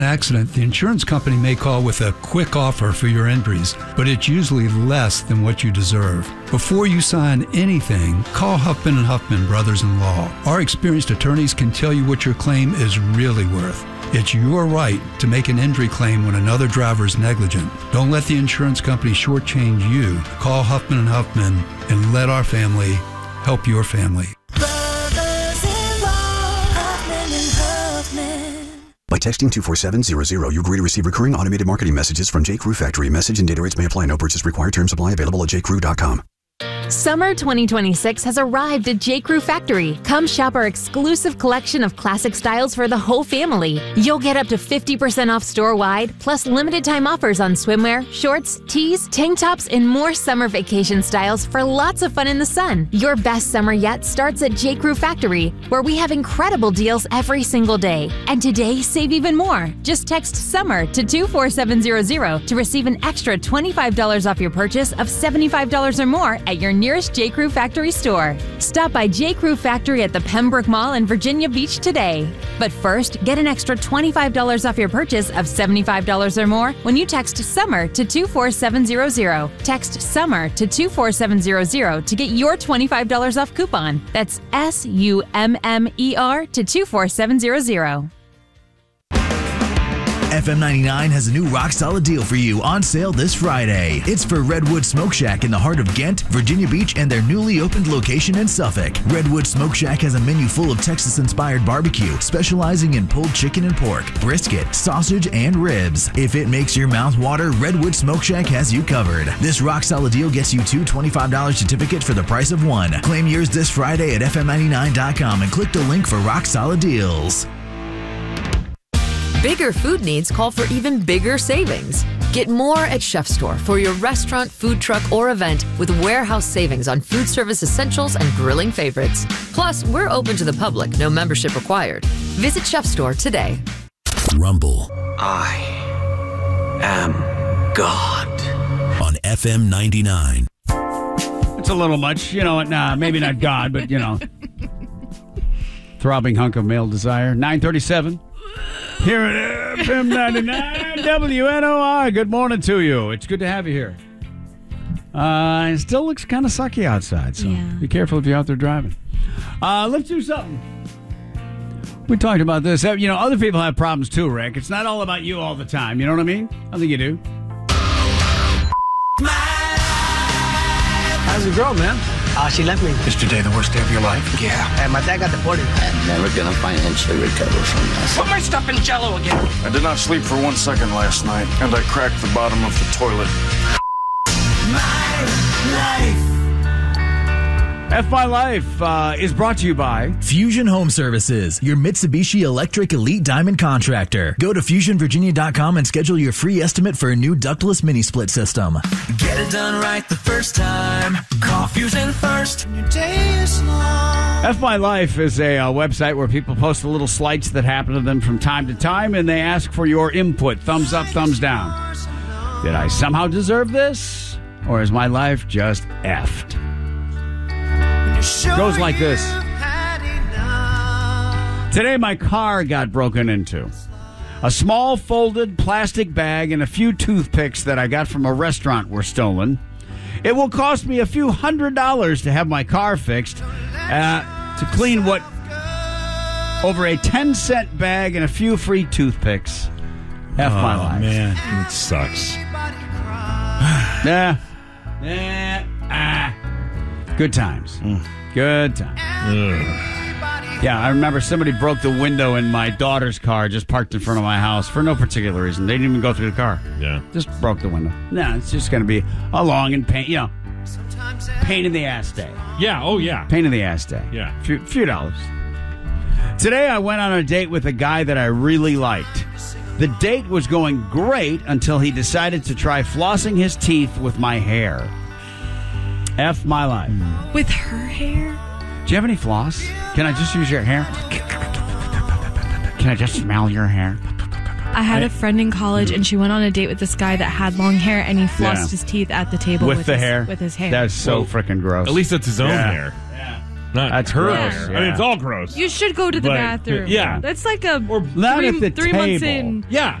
accident, the insurance company may call with a quick offer for your injuries, but it's usually less than what you deserve. Before you sign anything, call Huffman & Huffman Brothers-in-Law. Our experienced attorneys can tell you what your claim is really worth. It's your right to make an injury claim when another driver is negligent. Don't let the insurance company shortchange you. Call Huffman & Huffman and let our family help your family. By texting 24700, you agree to receive recurring automated marketing messages from J.Crew Factory. Message and data rates may apply. No purchase required. Terms apply. Available at jcrew.com. Summer 2026 has arrived at J.Crew Factory. Come shop our exclusive collection of classic styles for the whole family. You'll get up to 50% off store-wide, plus limited time offers on swimwear, shorts, tees, tank tops, and more summer vacation styles for lots of fun in the sun. Your best summer yet starts at J.Crew Factory, where we have incredible deals every single day. And today, save even more. Just text SUMMER to 24700 to receive an extra $25 off your purchase of $75 or more at your nearest J.Crew Factory store. Stop by J.Crew Factory at the Pembroke Mall in Virginia Beach today. But first, get an extra $25 off your purchase of $75 or more when you text SUMMER to 24700. Text SUMMER to 24700 to get your $25 off coupon. That's SUMMER to 24700. FM 99 has a new rock-solid deal for you on sale this Friday. It's for Redwood Smoke Shack in the heart of Ghent, Virginia Beach, and their newly opened location in Suffolk. Redwood Smoke Shack has a menu full of Texas-inspired barbecue, specializing in pulled chicken and pork, brisket, sausage, and ribs. If it makes your mouth water, Redwood Smoke Shack has you covered. This rock-solid deal gets you two $25 certificates for the price of one. Claim yours this Friday at FM99.com and click the link for rock-solid deals. Bigger food needs call for even bigger savings. Get more at Chef Store for your restaurant, food truck, or event with warehouse savings on food service essentials and grilling favorites. Plus, we're open to the public, no membership required. Visit Chef Store today. Rumble. I am God. On FM 99. It's a little much, maybe not God, but, throbbing hunk of male desire. 9:37. Here at FM 99 WNOI. Good morning to you. It's good to have you here. It still looks kind of sucky outside, so be careful if you're out there driving. Let's do something. We talked about this. Other people have problems too, Rick. It's not all about you all the time. You know what I mean? I think you do. How's the girl, man? She left me. Is today the worst day of your life? Yeah. And my dad got deported. I'm never gonna financially recover from this. Put my stuff in Jell-O again. I did not sleep for 1 second last night, and I cracked the bottom of the toilet. My life. F My Life is brought to you by Fusion Home Services, your Mitsubishi Electric Elite Diamond contractor. Go to FusionVirginia.com and schedule your free estimate for a new ductless mini-split system. Get it done right the first time. Call Fusion first. Your day is long. F My Life is a website where people post the little slights that happen to them from time to time, and they ask for your input. Thumbs up, thumbs down. Did I somehow deserve this? Or is my life just effed? Goes like this. Today my car got broken into. A small folded plastic bag and a few toothpicks that I got from a restaurant were stolen. It will cost me a few $100s to have my car fixed, to clean what over a 10-cent bag and a few free toothpicks. F my life. Man, it sucks. Good times. Good times. Yeah, I remember somebody broke the window in my daughter's car, just parked in front of my house for no particular reason. They didn't even go through the car. Yeah. Just broke the window. No, it's just going to be a long and pain in the ass day. Yeah, oh yeah. Pain in the ass day. Yeah. Few dollars. Today I went on a date with a guy that I really liked. The date was going great until he decided to try flossing his teeth with my hair. F my life. With her hair? Do you have any floss? Can I just use your hair? Can I just smell your hair? I had a friend in college, and she went on a date with this guy that had long hair, and he flossed his teeth at the table with the hair. With his hair. That's so freaking gross. At least it's his own hair. Not That's her gross, hair. yeah. I mean, it's all gross. You should go to the But- bathroom. yeah. That's like a Not at the 3 months table. in. Yeah.